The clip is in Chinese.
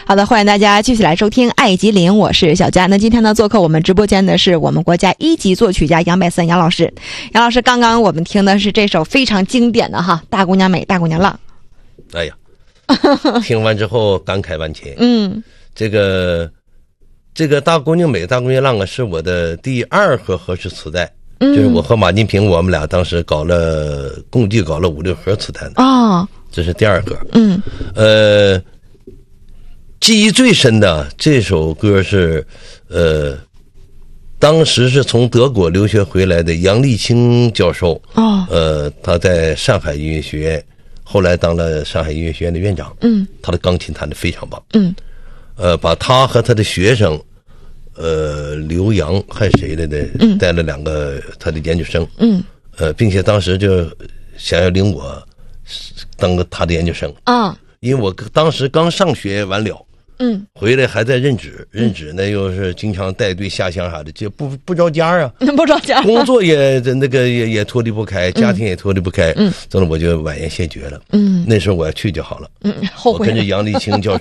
好的，欢迎大家继续来收听爱吉林，我是小佳。那今天呢，做客我们直播间的是我们国家1级作曲家杨百森杨老师。杨老师，刚刚我们听的是这首非常经典的《大姑娘美，大姑娘浪》。 哎呀，听完之后感慨万千。这个大姑娘美，大姑娘浪啊，是我的第2盒合适磁带。就是我和马金平，我们俩当时共计搞了5、6盒磁带呢。哦，这是第2盒。记忆最深的这首歌是，当时是从德国留学回来的杨立清教授。他在上海音乐学院，后来当了上海音乐学院的院长。他的钢琴弹得非常棒。把他和他的学生，刘洋还谁来的，带了2个他的研究生。并且当时就想要领我当他的研究生。因为我当时刚上学完了。回来还在任职呢，又是经常带队下乡啥的，就不着家啊， 不着家， 工作也脱离不开，家庭也脱离不开。我就婉言谢绝了。那时候我要去就好了。 后悔了。 我跟着杨立清教